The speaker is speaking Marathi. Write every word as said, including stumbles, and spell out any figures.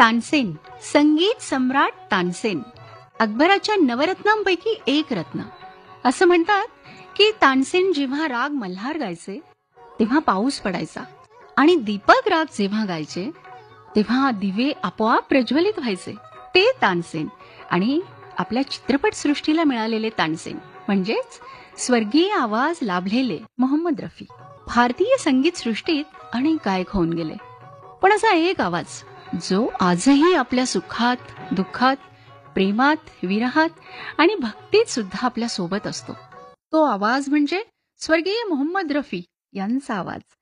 तानसेन, संगीत सम्राट तानसेन, अकबराच्या नवरत्नांपैकी एक रत्न. असं म्हणतात की तानसेन जेव्हा राग मल्हार गायचे तेव्हा पाऊस पडायचा आणि दीपक राग जेव्हा गायचे तेव्हा दिवे आपोआप प्रज्वलित व्हायचे. ते तानसेन. आणि आपल्या चित्रपटसृष्टीला मिळालेले तानसेन म्हणजेच स्वर्गीय आवाज लाभलेले मोहम्मद रफी. भारतीय संगीत सृष्टीत अनेक गायक होऊन गेले, पण असा एक आवाज जो आजही आपल्या सुखात, दुःखात, प्रेमात, विरहात आणि भक्तीत सुद्धा आपल्या सोबत असतो, तो आवाज म्हणजे स्वर्गीय मोहम्मद रफी यांचा आवाज.